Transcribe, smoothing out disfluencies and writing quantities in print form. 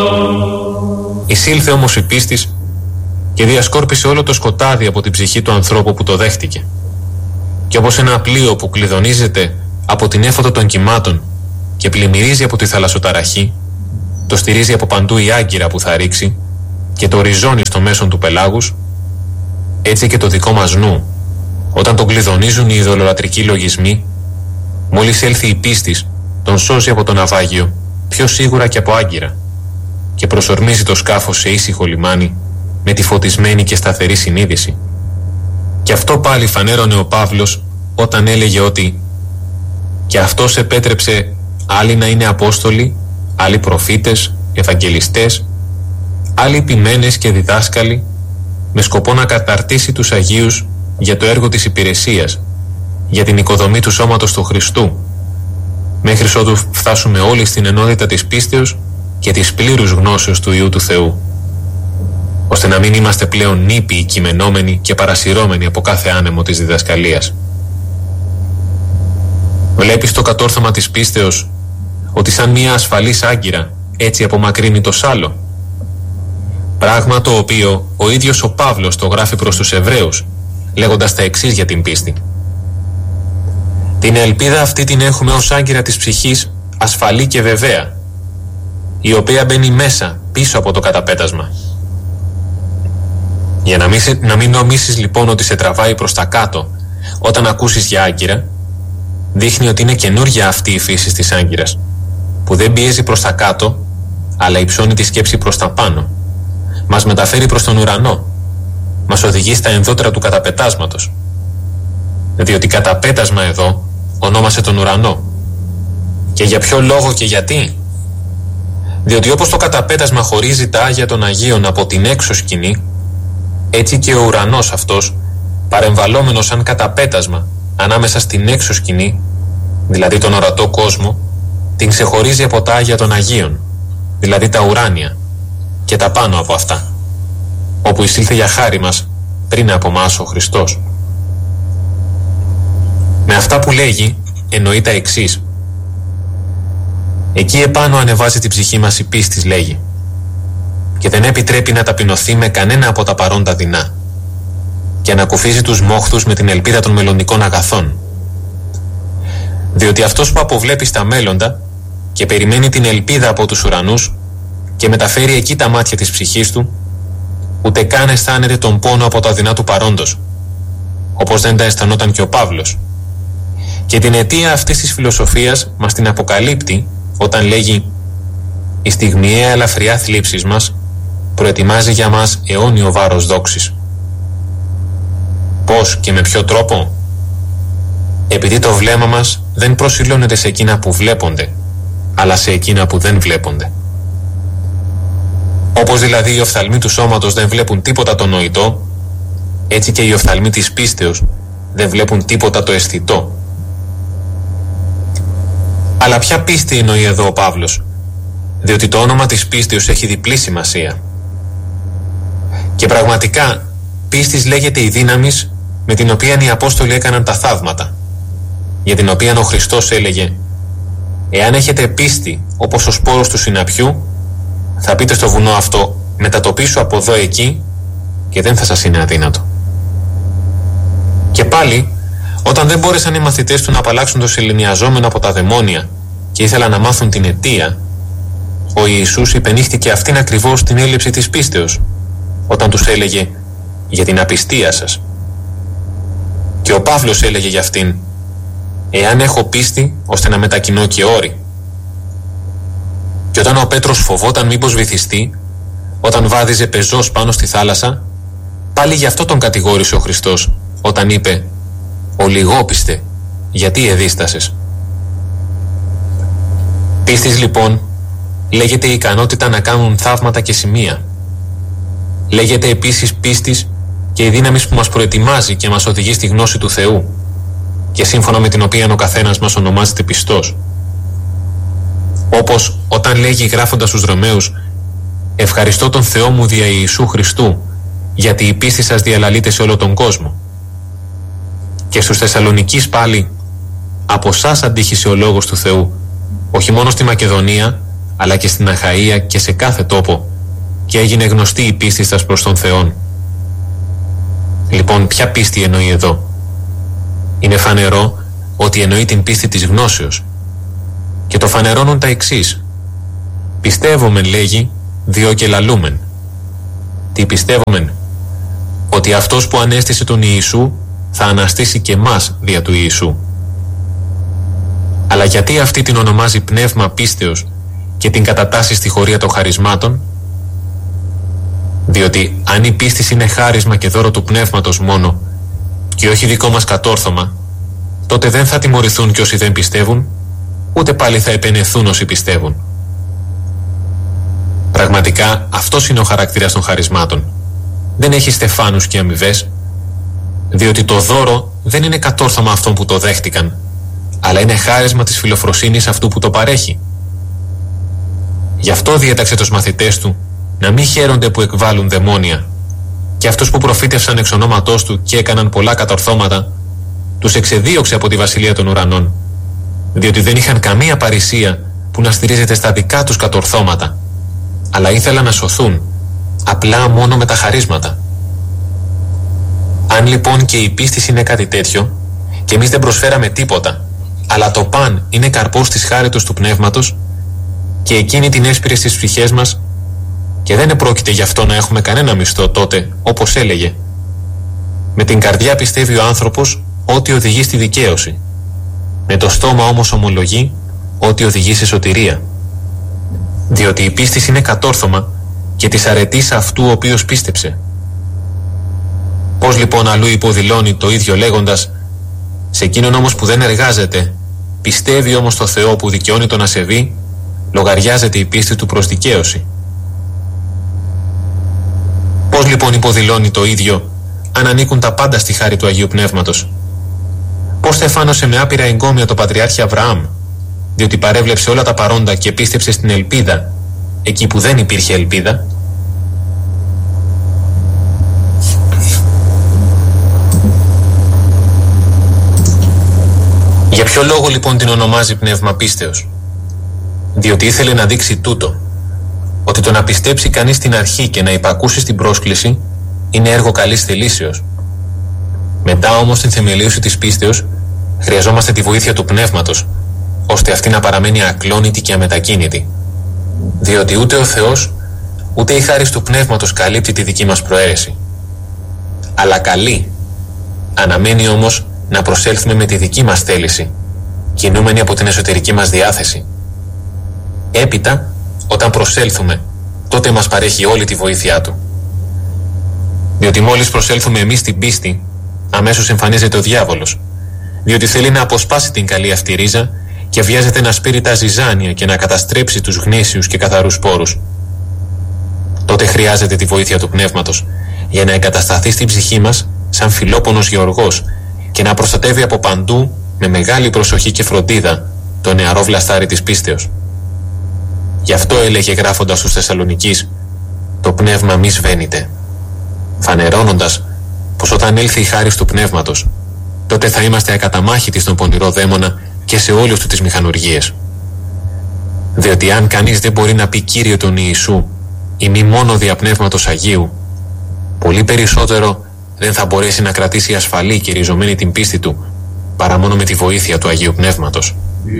Εισήλθε όμως η πίστης και διασκόρπισε όλο το σκοτάδι από την ψυχή του ανθρώπου που το δέχτηκε. Και όπως ένα πλοίο που κλειδονίζεται από την έφοδο των κυμάτων και πλημμυρίζει από τη θαλασσοταραχή, το στηρίζει από παντού η άγκυρα που θα ρίξει και το ριζώνει στο μέσον του πελάγους, έτσι και το δικό μας νου, όταν τον κλειδονίζουν οι ειδωλολατρικοί λογισμοί, μόλις έλθει η πίστης, τον σώζει από το ναυάγιο πιο σίγουρα και από άγκυρα και προσορμίζει το σκάφος σε ήσυχο λιμάνι με τη φωτισμένη και σταθερή συνείδηση. Και αυτό πάλι φανέρωνε ο Παύλος όταν έλεγε ότι «Και αυτός επέτρεψε άλλοι να είναι απόστολοι, άλλοι προφήτες, ευαγγελιστές, άλλοι ποιμένες και διδάσκαλοι, με σκοπό να καταρτήσει τους Αγίους για το έργο της υπηρεσίας, για την οικοδομή του σώματος του Χριστού, μέχρι ότου φτάσουμε όλοι στην ενότητα της πίστεως και της πλήρους γνώσεως του Υιού του Θεού, ώστε να μην είμαστε πλέον νήπιοι κειμενόμενοι και παρασυρώμενοι από κάθε άνεμο της διδασκαλίας». Βλέπεις το κατόρθωμα της πίστεως ότι σαν μια ασφαλής άγκυρα έτσι απομακρύνει το σάλο, πράγμα το οποίο ο ίδιος ο Παύλος το γράφει προς τους Εβραίους, λέγοντας τα εξής για την πίστη: «Την ελπίδα αυτή την έχουμε ως άγκυρα της ψυχής, ασφαλή και βεβαία, η οποία μπαίνει μέσα πίσω από το καταπέτασμα». Για να μην νομίσεις λοιπόν ότι σε τραβάει προς τα κάτω όταν ακούσεις για άγκυρα, δείχνει ότι είναι καινούργια αυτή η φύση της άγκυρας, που δεν πιέζει προς τα κάτω, αλλά υψώνει τη σκέψη προς τα πάνω. Μας μεταφέρει προς τον ουρανό. Μας οδηγεί στα ενδότερα του καταπετάσματος. Διότι καταπέτασμα εδώ ονόμασε τον ουρανό. Και για ποιο λόγο και γιατί? Διότι όπως το καταπέτασμα χωρίζει τα Άγια των Αγίων από την έξω σκηνή, έτσι και ο ουρανός αυτός, παρεμβαλόμενος σαν καταπέτασμα ανάμεσα στην έξω σκηνή, δηλαδή τον ορατό κόσμο, την ξεχωρίζει από τα Άγια των Αγίων, δηλαδή τα ουράνια, και τα πάνω από αυτά, όπου εισήλθε για χάρη μας πριν από μας ο Χριστός. Με αυτά που λέγει εννοεί τα εξής: εκεί επάνω ανεβάζει την ψυχή μας η πίστης, λέγει, και δεν επιτρέπει να ταπεινωθεί με κανένα από τα παρόντα δεινά, και ανακουφίζει τους μόχθους με την ελπίδα των μελλοντικών αγαθών. Διότι αυτός που αποβλέπει στα μέλλοντα και περιμένει την ελπίδα από τους ουρανούς και μεταφέρει εκεί τα μάτια της ψυχής του, ούτε καν αισθάνεται τον πόνο από τα δεινά του παρόντος, όπως δεν τα αισθανόταν και ο Παύλος. Και την αιτία αυτής της φιλοσοφίας μας την αποκαλύπτει όταν λέγει «Η στιγμιαία ελαφριά θλίψης μας προετοιμάζει για μας αιώνιο βάρος δόξης». Πώς και με ποιο τρόπο? Επειδή το βλέμμα μας δεν προσιλώνεται σε εκείνα που βλέπονται, αλλά σε εκείνα που δεν βλέπονται. Όπως δηλαδή οι οφθαλμοί του σώματος δεν βλέπουν τίποτα το νοητό, έτσι και οι οφθαλμοί της πίστεως δεν βλέπουν τίποτα το αισθητό. Αλλά ποια πίστη εννοεί εδώ ο Παύλος? Διότι το όνομα της πίστεως έχει διπλή σημασία. Και πραγματικά πίστης λέγεται η δύναμης με την οποία οι Απόστολοι έκαναν τα θαύματα, για την οποία ο Χριστός έλεγε «Εάν έχετε πίστη όπως ο σπόρος του συναπιού, θα πείτε στο βουνό αυτό μετατοπίσου από εδώ εκεί και δεν θα σας είναι αδύνατο». Και πάλι, όταν δεν μπόρεσαν οι μαθητές του να απαλλάξουν το σεληνιαζόμενο από τα δαιμόνια και ήθελαν να μάθουν την αιτία, ο Ιησούς υπενήχθηκε αυτήν ακριβώς την έλλειψη της πίστεως, όταν τους έλεγε «Για την απιστία σας». Και ο Παύλος έλεγε για αυτήν «Εάν έχω πίστη ώστε να μετακινώ και όρη». Και όταν ο Πέτρος φοβόταν μήπως βυθιστεί, όταν βάδιζε πεζός πάνω στη θάλασσα, πάλι γι' αυτό τον κατηγόρησε ο Χριστός όταν είπε «Ο λιγόπιστε, γιατί εδίστασες». Πίστης λοιπόν λέγεται η ικανότητα να κάνουν θαύματα και σημεία. Λέγεται επίσης πίστης και η δύναμη που μας προετοιμάζει και μας οδηγεί στη γνώση του Θεού, και σύμφωνα με την οποία ο καθένας μας ονομάζεται πιστός. Όπως όταν λέγει γράφοντας στους Ρωμαίους «Ευχαριστώ τον Θεό μου δια Ιησού Χριστού, γιατί η πίστη σας διαλαλείται σε όλο τον κόσμο». Και στους Θεσσαλονικείς πάλι «Από σας αντίχησε ο λόγος του Θεού, όχι μόνο στη Μακεδονία, αλλά και στην Αχαΐα και σε κάθε τόπο, και έγινε γνωστή η πίστη σας προς τον Θεόν. Λοιπόν, ποια πίστη εννοεί εδώ? Είναι φανερό ότι εννοεί την πίστη της γνώσεως, και το φανερώνουν τα εξής. Πιστεύομεν, λέγει, διό και λαλούμεν. Τι πιστεύομεν? Ότι αυτός που ανέστησε τον Ιησού θα αναστήσει και μας δια του Ιησού. Αλλά γιατί αυτή την ονομάζει πνεύμα πίστεως και την κατατάσσει στη χωρία των χαρισμάτων? Διότι αν η πίστη είναι χάρισμα και δώρο του πνεύματος μόνο και όχι δικό μας κατόρθωμα, τότε δεν θα τιμωρηθούν και όσοι δεν πιστεύουν, ούτε πάλι θα επενεθούν όσοι πιστεύουν. Πραγματικά αυτός είναι ο χαρακτήρας των χαρισμάτων. Δεν έχει στεφάνους και αμοιβές, διότι το δώρο δεν είναι κατόρθωμα αυτών που το δέχτηκαν, αλλά είναι χάρισμα της φιλοφροσύνης αυτού που το παρέχει. Γι' αυτό διέταξε τους μαθητές του να μην χαίρονται που εκβάλλουν δαιμόνια, και αυτούς που προφήτευσαν εξ ονόματός του και έκαναν πολλά κατορθώματα, τους εξεδίωξε από τη βασιλεία των ουρανών, διότι δεν είχαν καμία παρησία που να στηρίζεται στα δικά τους κατορθώματα, αλλά ήθελαν να σωθούν απλά μόνο με τα χαρίσματα. Αν λοιπόν και η πίστη είναι κάτι τέτοιο, και εμείς δεν προσφέραμε τίποτα, αλλά το παν είναι καρπός της χάριτος του πνεύματος, και εκείνη την έσπηρε στις ψυχές μας, και δεν επρόκειται γι' αυτό να έχουμε κανένα μισθό τότε, όπως έλεγε. Με την καρδιά πιστεύει ο άνθρωπος ότι οδηγεί στη δικαίωση. Με το στόμα όμως ομολογεί ότι οδηγεί σε σωτηρία. Διότι η πίστη είναι κατόρθωμα και της αρετής αυτού ο οποίος πίστεψε. Πώς λοιπόν αλλού υποδηλώνει το ίδιο λέγοντας, σε εκείνον όμως που δεν εργάζεται, πιστεύει όμως το Θεό που δικαιώνει τον ασεβή, λογαριάζεται η πίστη του προς δικαίωση. Πώς λοιπόν υποδηλώνει το ίδιο, αν ανήκουν τα πάντα στη χάρη του Αγίου Πνεύματος? Πώς θεφάνωσε με άπειρα εγκόμια το Πατριάρχη Αβραάμ, διότι παρέβλεψε όλα τα παρόντα και πίστεψε στην ελπίδα, εκεί που δεν υπήρχε ελπίδα? Για ποιο λόγο λοιπόν την ονομάζει πνεύμα πίστεως? Διότι ήθελε να δείξει τούτο, ότι το να πιστέψει κανείς στην αρχή και να υπακούσει στην πρόσκληση είναι έργο καλής θελήσεως. Μετά όμως την θεμελίωση της πίστεως χρειαζόμαστε τη βοήθεια του πνεύματος, ώστε αυτή να παραμένει ακλόνητη και αμετακίνητη. Διότι ούτε ο Θεός ούτε η χάρις του πνεύματος καλύπτει τη δική μας προαίρεση. Αλλά καλεί, αναμένει όμως να προσέλθουμε με τη δική μας θέληση, κινούμενοι από την εσωτερική μας διάθεση. Έπειτα, όταν προσέλθουμε, τότε μας παρέχει όλη τη βοήθειά του. Διότι μόλις προσέλθουμε εμείς στην πίστη, αμέσως εμφανίζεται ο διάβολος, διότι θέλει να αποσπάσει την καλή αυτή ρίζα και βιάζεται να σπείρει τα ζυζάνια και να καταστρέψει τους γνήσιους και καθαρούς σπόρους. Τότε χρειάζεται τη βοήθεια του πνεύματος για να εγκατασταθεί στην ψυχή μας σαν φιλόπονος γεωργός και να προστατεύει από παντού με μεγάλη προσοχή και φροντίδα το νεαρό βλαστάρι της πίστεως. Γι' αυτό έλεγε γράφοντας στους Θεσσαλονικείς, το πνεύμα μη σβαίνεται, φανερώνοντας πως όταν έλθει η χάρις του πνεύματος, τότε θα είμαστε ακαταμάχητοι στον πονηρό δαίμονα και σε όλους του τις μηχανουργίες. Διότι αν κανείς δεν μπορεί να πει Κύριο τον Ιησού ή μη μόνο δια Πνεύματος Αγίου, πολύ περισσότερο δεν θα μπορέσει να κρατήσει ασφαλή και ριζωμένη την πίστη του παρά μόνο με τη βοήθεια του Αγίου Πνεύματος.